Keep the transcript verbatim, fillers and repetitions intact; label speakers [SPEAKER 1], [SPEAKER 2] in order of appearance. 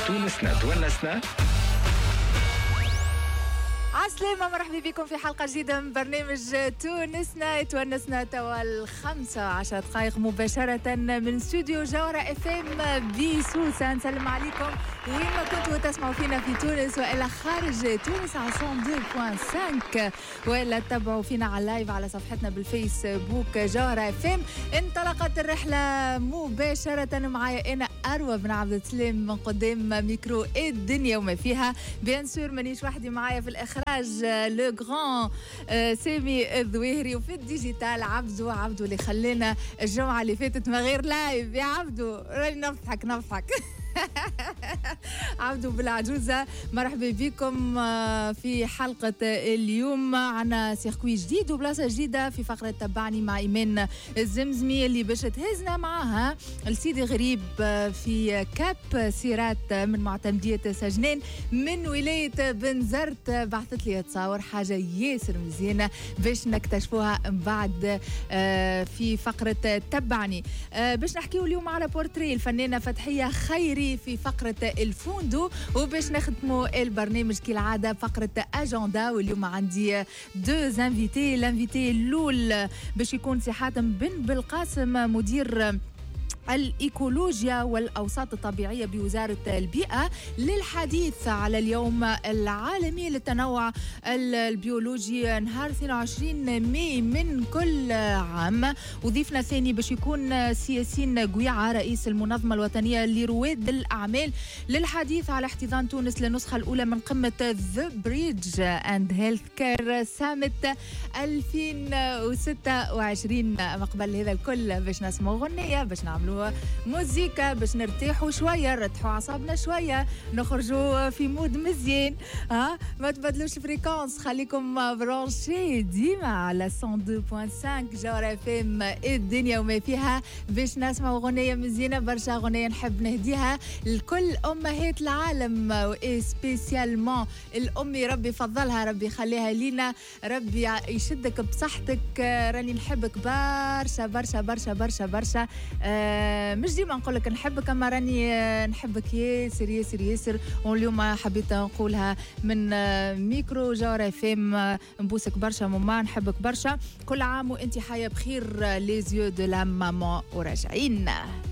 [SPEAKER 1] تونسنا تونسنا.
[SPEAKER 2] عسلامة، مرحبا بكم في حلقة جديدة من برنامج تونسنا تونسنا توا الخمسة عشر دقائق مباشرة من استوديو جوهرة اف ام بسوسة. نسلم عليكم وين ما كنتوا تسمعوا فينا في تونس والا خارج تونس على مية واثنين فاصلة خمسة والا تتابعوا فينا على اللايف على صفحتنا بالفيسبوك جوهرة اف ام. انطلقت الرحلة مباشرة معايا انا اروى بن عبد السلام من قدام ميكرو الدنيا وما فيها. بيان سور مانيش وحدي، معايا في الاخراج لو غران سامي الظويهري، وفي الديجيتال عبدو عبدو اللي خلينا الجمعة اللي فاتت ما غير لايف. يا عبدو راني نضحك نضحك عبدو بالعجوزة، مرحبا بكم في حلقة اليوم. عنا سيركوي جديد وبلاصة جديدة في فقرة تبعني مع إيمان الزمزمي اللي باش تهزنا معها لسيدي غريب في كاب سيرات من معتمدية سجنان من ولاية بنزرت. بعثت لي تصاور حاجة ياسر مزيانة باش نكتشفوها من بعد في فقرة تبعني. باش نحكيو اليوم على بورتري الفنانة فتحية خيري في فقرة الفوندو، وباش نخدموا البرنامج كالعادة فقرة أجندا. واليوم عندي دو انفيتي. الانفيتي الأول باش يكون سي حاتم بن بالقاسم مدير الإيكولوجيا والأوساط الطبيعية بوزارة البيئة للحديث على اليوم العالمي للتنوع البيولوجي نهار اثنين وعشرين ماي من كل عام. وضيفنا الثاني باش يكون سي ياسين قويعة رئيس المنظمة الوطنية لرواد الأعمال للحديث على احتضان تونس للنسخة الأولى من قمة The Bridge and Healthcare Summit ألفين وستة وعشرين. مقبل هذا الكل باش نسمعوا غنية، باش نعملوا موسيقى، باش نرتاحوا شويه، نرتاحوا اعصابنا شويه، نخرجوا في مود مزيان. ها ما تبدلوش فريكونس، خليكم برونشي ديما على مية واثنين فاصلة خمسة جوهرة اف ام الدنيا وما فيها باش نسمعوا اغنيه مزيانه برشا. اغنيه نحب نهديها لكل امهات العالم وسبيسيالمون الامي، ربي يفضلها، ربي يخليها لينا، ربي يشدك بصحتك. راني نحبك برشا برشا برشا برشا برشا. أه مش ديما نقول لك نحبك، اما راني نحبك ياسر ياسر ياسر. واليوم حبيت نقولها من ميكرو جوهرة اف ام. نبوسك برشا ماما، نحبك برشا. كل عام وانت حية بخير. ليزيو دو لا ماما وراجعين.